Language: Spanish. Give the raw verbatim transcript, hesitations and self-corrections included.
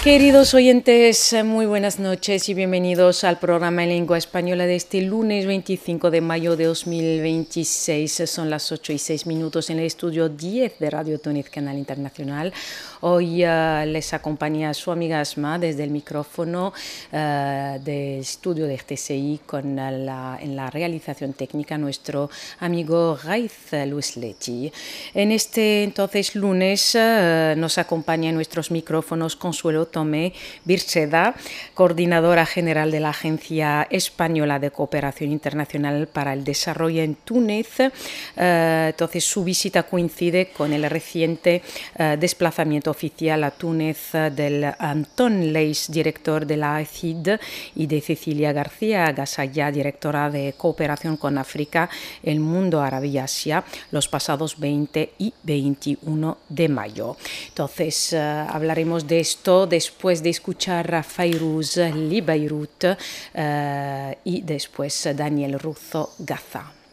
Queridos oyentes, muy buenas noches y bienvenidos al programa en lengua española de este lunes veinticinco de mayo de dos mil veintiséis. Son las ocho y seis minutos en el estudio diez de Radio Túnez, Canal Internacional. Hoy uh, les acompaña su amiga Asma desde el micrófono uh, del estudio de R T C I con la, en la realización técnica nuestro amigo Raiz Luis Lechi. En este entonces lunes uh, nos acompaña en nuestros micrófonos Consuelo Tomé Bircheda, coordinadora general de la Agencia Española de Cooperación Internacional para el Desarrollo en Túnez. Uh, entonces su visita coincide con el reciente uh, desplazamiento oficial a Túnez uh, del Antón Leis, director de la A C I D, y de Cecilia García Gasalla, directora de Cooperación con África, el Mundo Árabe y Asia, los pasados veinte y veintiuno de mayo. Entonces uh, hablaremos de esto después de escuchar a Fairuz Libairut uh, y después Daniel Ruzo Gaza.